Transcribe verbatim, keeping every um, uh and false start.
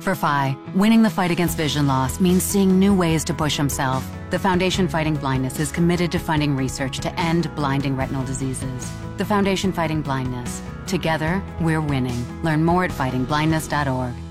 For Phi, winning the fight against vision loss means seeing new ways to push himself. The Foundation Fighting Blindness is committed to funding research to end blinding retinal diseases. The Foundation Fighting Blindness. Together, we're winning. Learn more at fighting blindness dot org.